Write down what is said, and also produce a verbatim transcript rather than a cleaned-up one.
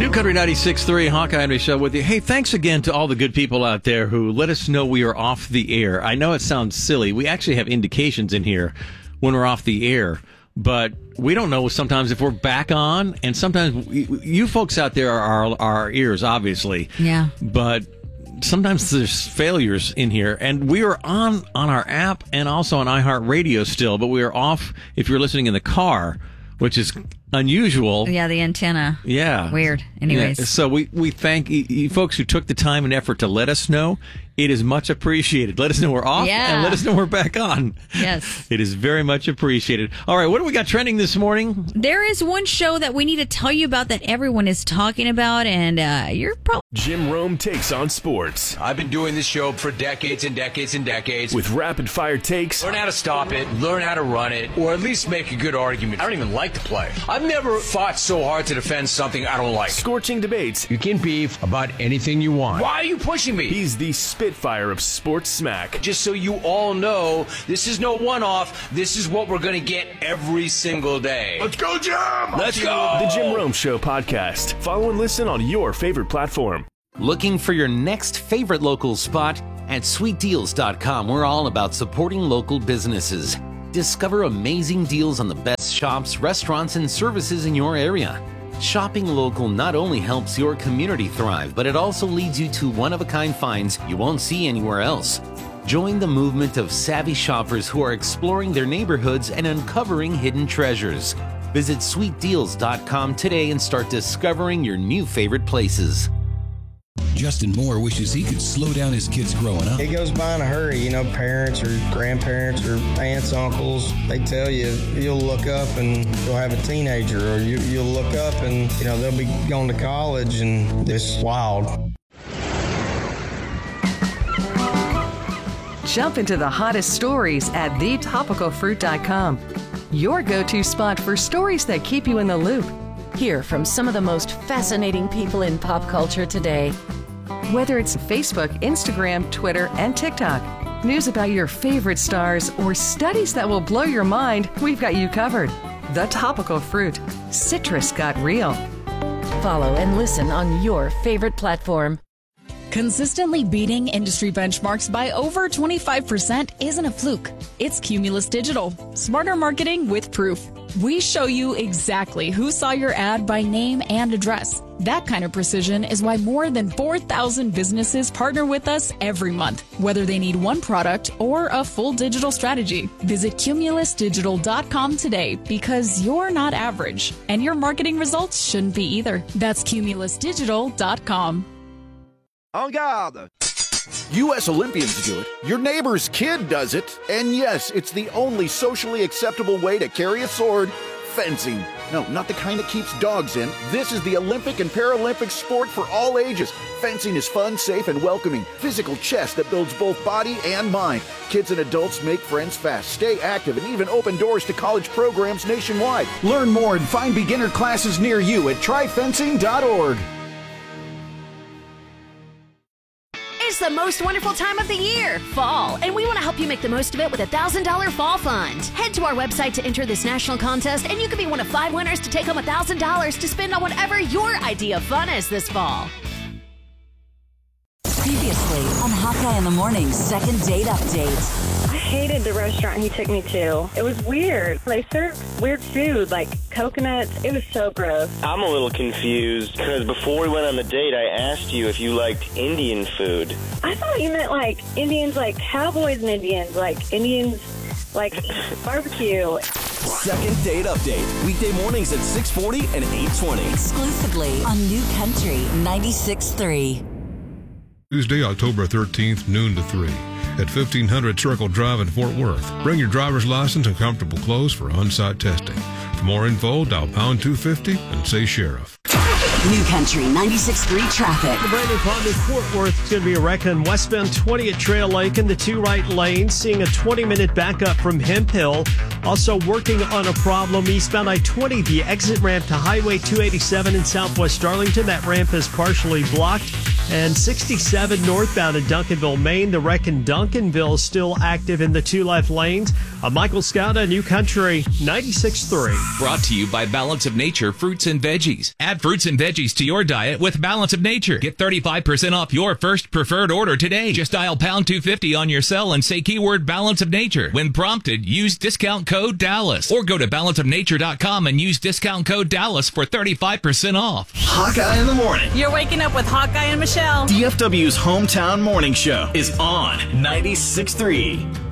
New Country ninety-six point three, Hawkeye Henry Show with you. Hey, thanks again to all the good people out there who let us know we are off the air. I know it sounds silly. We actually have indications in here when we're off the air, but we don't know sometimes if we're back on, and sometimes we, you folks out there are our, our ears, obviously. Yeah. But sometimes there's failures in here, and we are on on our app and also on iHeartRadio still, but we are off if you're listening in the car, which is unusual. Yeah, the antenna. Yeah. Weird. Anyways. Yeah. So we, we thank you, you folks who took the time and effort to let us know. It is much appreciated. Let us know we're off Yeah. and let us know we're back on. Yes. It is very much appreciated. All right, what do we got trending this morning? There is one show that we need to tell you about that everyone is talking about, and uh, you're probably... Jim Rome takes on sports. I've been doing this show for decades and decades and decades. With rapid-fire takes. Learn how to stop it, learn how to run it, or at least make a good argument. I don't even like to play. I've never fought so hard to defend something I don't like. Scorching debates. You can beef about anything you want. Why are you pushing me? He's the Spitfire of sports smack. Just so you all know, this is no one-off. This is what we're going to get every single day. Let's go, Jim! Let's go! The Jim Rome Show podcast. Follow and listen on your favorite platform. Looking for your next favorite local spot? At sweet deals dot com, we're all about supporting local businesses. Discover amazing deals on the best shops, restaurants, and services in your area. Shopping local not only helps your community thrive, but it also leads you to one-of-a-kind finds you won't see anywhere else. Join the movement of savvy shoppers who are exploring their neighborhoods and uncovering hidden treasures. Visit sweet deals dot com today and start discovering your new favorite places. Justin Moore wishes he could slow down his kids growing up. It goes by in a hurry. You know, parents or grandparents or aunts, uncles, they tell you, you'll look up and you'll have a teenager, or you, you'll look up and, you know, they'll be going to college, and it's wild. Jump into the hottest stories at the topical fruit dot com. Your go-to spot for stories that keep you in the loop. Hear from some of the most fascinating people in pop culture today. Whether it's Facebook, Instagram, Twitter, and TikTok, news about your favorite stars, or studies that will blow your mind, we've got you covered. The Topical Fruit. Citrus got real. Follow and listen on your favorite platform. Consistently beating industry benchmarks by over twenty-five percent isn't a fluke. It's Cumulus Digital. Smarter marketing with proof. We show you exactly who saw your ad by name and address. That kind of precision is why more than four thousand businesses partner with us every month, whether they need one product or a full digital strategy. Visit cumulus digital dot com today, because you're not average, and your marketing results shouldn't be either. That's cumulus digital dot com. En garde! U S Olympians do it, your neighbor's kid does it, and yes, it's the only socially acceptable way to carry a sword: fencing. No, not the kind that keeps dogs in. This is the Olympic and Paralympic sport for all ages. Fencing is fun, safe, and welcoming. Physical chess that builds both body and mind. Kids and adults make friends fast, stay active, and even open doors to college programs nationwide. Learn more and find beginner classes near you at try fencing dot org. It's the most wonderful time of the year, fall, and we want to help you make the most of it with a one thousand dollars Fall Fund. Head to our website to enter this national contest, and you could be one of five winners to take home one thousand dollars to spend on whatever your idea of fun is this fall. Previously on Hawkeye in the Morning's second date update. I hated the restaurant he took me to. It was weird. They served weird food, like coconuts. It was so gross. I'm a little confused, because before we went on the date, I asked you if you liked Indian food. I thought you meant like Indians, like cowboys and Indians, like Indians, like barbecue. Second date update. Weekday mornings at six forty and eight twenty. Exclusively on New Country ninety-six point three. Tuesday, October thirteenth, noon to three. At fifteen hundred Circle Drive in Fort Worth. Bring your driver's license and comfortable clothes for on-site testing. For more info, dial pound two fifty and say sheriff. New Country ninety-six point three traffic. The brand new pond in Fort Worth. It's going to be a wreck on westbound twenty at Trail Lake in the two right lanes. Seeing a twenty minute backup from Hemp Hill. Also working on a problem eastbound I twenty, the exit ramp to Highway two eighty-seven in southwest Darlington. That ramp is partially blocked. And sixty-seven northbound in Duncanville, Maine. The wreck in Duncanville is still active in the two left lanes. I'm Michael Scott, New Country ninety-six point three. Brought to you by Balance of Nature Fruits and Veggies. Add fruits and veggies to your diet with Balance of Nature. Get thirty-five percent off your first preferred order today. Just dial pound two fifty on your cell and say keyword Balance of Nature. When prompted, use discount code Dallas or go to balance of nature dot com and use discount code Dallas for thirty-five percent off. Hawkeye in the morning. You're waking up with Hawkeye and Michelle. D F W's hometown morning show is on ninety-six point three.